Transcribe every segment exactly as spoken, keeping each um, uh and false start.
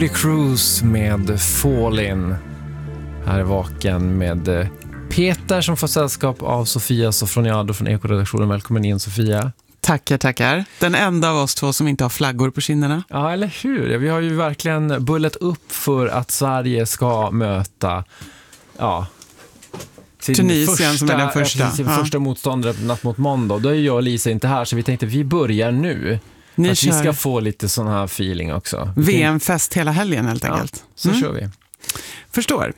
Cruise med Fallin. Här är Vaken med Peter som får sällskap av Sofia Sofroniado från Ekoredaktionen. Välkommen in, Sofia. Tackar, tackar. Den enda av oss två som inte har flaggor på kinderna. Ja, eller hur? Vi har ju verkligen bullat upp för att Sverige ska möta ja, sin Tunisien första, som är den första, sin ja. första motståndare på natt mot måndag. Då är jag och Lisa inte här, så vi tänkte vi börjar nu. Ni att kör vi ska få lite sån här feeling också. V M-fest hela helgen helt enkelt. Ja, så mm. kör vi. Förstår.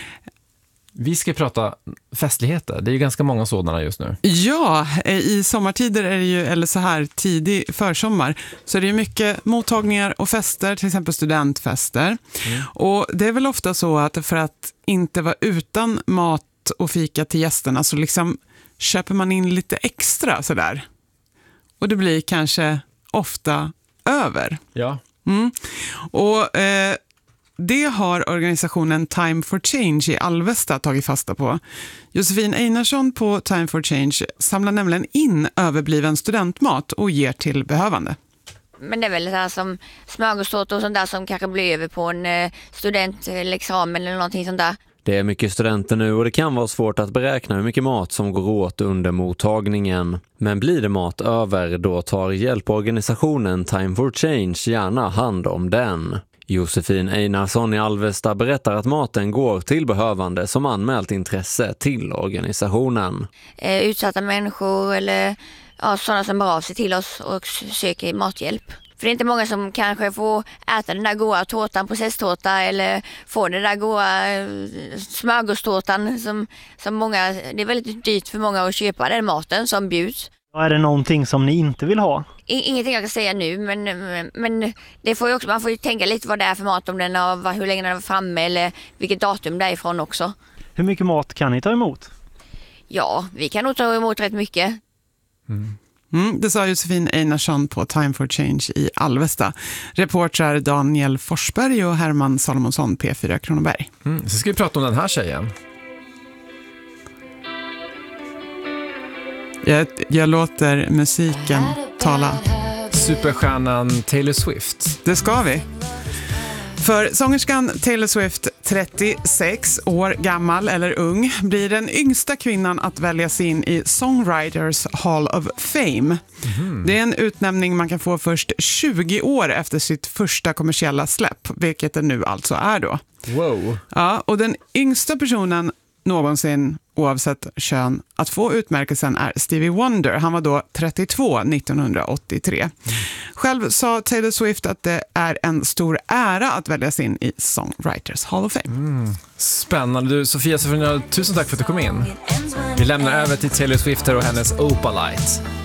Vi ska prata festligheter. Det är ju ganska många sådana just nu. Ja, i sommartider är det ju, eller så här tidig försommar, så är det ju mycket mottagningar och fester, till exempel studentfester. Mm. Och det är väl ofta så att för att inte vara utan mat och fika till gästerna så liksom köper man in lite extra sådär. Och det blir kanske ofta över. Ja. Mm. Och eh, det har organisationen Time for Change i Alvesta tagit fasta på. Josefin Einarsson på Time for Change samlar nämligen in överbliven studentmat och ger till behövande. Men det är väl så här som smörgåstårta och sånt där som kanske blir över på en studentexamen eller någonting sånt där. Det är mycket studenter nu och det kan vara svårt att beräkna hur mycket mat som går åt under mottagningen. Men blir det mat över, då tar hjälporganisationen Time for Change gärna hand om den. Josefin Einarsson i Alvesta berättar att maten går till behövande som anmält intresse till organisationen. Eh, utsatta människor eller ja, sådana som bör av sig till oss och söker mathjälp. För det är inte många som kanske får äta den där goda tårtan, processtårta, eller få den där goda smörgåstårtan som, som många, det är väldigt dyrt för många att köpa den maten som bjuds. Är det någonting som ni inte vill ha? Ingenting jag kan säga nu, men, men det får ju också, man får ju tänka lite vad det är för mat, om den har, hur länge den var framme eller vilket datum det är ifrån också. Hur mycket mat kan ni ta emot? Ja, vi kan nog ta emot rätt mycket. Mm. Mm, det sa Josefin Einarsson på Time for Change i Alvesta. Reportrar Daniel Forsberg och Herman Salomonsson, P fyra Kronoberg. Mm, så ska vi prata om den här tjejen. Jag, jag låter musiken tala. Superstjärnan Taylor Swift. Det ska vi. För sångerskan Taylor Swift, trettiosex år gammal eller ung, blir den yngsta kvinnan att väljas in i Songwriters Hall of Fame. Mm. Det är en utnämning man kan få först tjugo år efter sitt första kommersiella släpp, vilket det nu alltså är då. Wow. Ja, och den yngsta personen någonsin, oavsett kön, att få utmärkelsen är Stevie Wonder. Han var då trettiotvå nittonhundraåttiotre. Mm. Själv sa Taylor Swift att det är en stor ära att väljas in i Songwriters Hall of Fame. Mm. Spännande. Du, Sofia Sofroniado, tusen tack för att du kom in. Vi lämnar över till Taylor Swift och hennes Opalite.